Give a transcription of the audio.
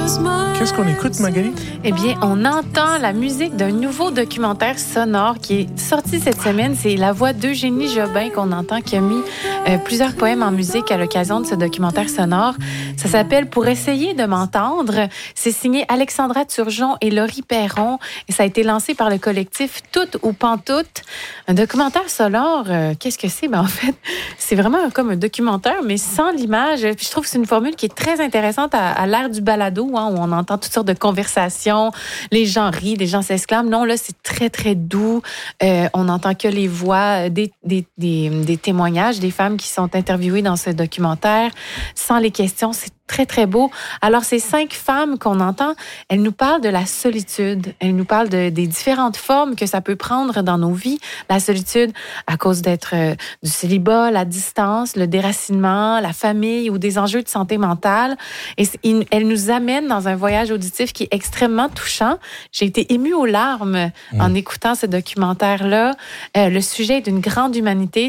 Qu'est-ce qu'on écoute, Magali? Eh bien, on entend la musique d'un nouveau documentaire sonore qui est sorti cette semaine. C'est la voix d'Eugénie Jobin qu'on entend, qui a mis plusieurs poèmes en musique à l'occasion de ce documentaire sonore. Ça s'appelle « Pour essayer de m'entendre ». C'est signé Alexandra Turgeon et Laurie Perron. Et ça a été lancé par le collectif Toutes ou Pantoutes. Un documentaire sonore, qu'est-ce que c'est? Ben, en fait, c'est vraiment comme un documentaire, mais sans l'image. Puis je trouve que c'est une formule qui est très intéressante à l'ère du balado, hein, où on entend toutes sortes de conversations. Les gens rient, les gens s'exclament. Non, là, c'est très, très doux. On n'entend que les voix des témoignages des femmes qui sont interviewées dans ce documentaire. Sans les questions, c'est très, très beau. Alors, ces 5 femmes qu'on entend, elles nous parlent de la solitude. Elles nous parlent des différentes formes que ça peut prendre dans nos vies. La solitude à cause d'être du célibat, la distance, le déracinement, la famille ou des enjeux de santé mentale. Et elles nous amènent dans un voyage auditif qui est extrêmement touchant. J'ai été émue aux larmes en écoutant ce documentaire-là. Le sujet est d'une grande humanité.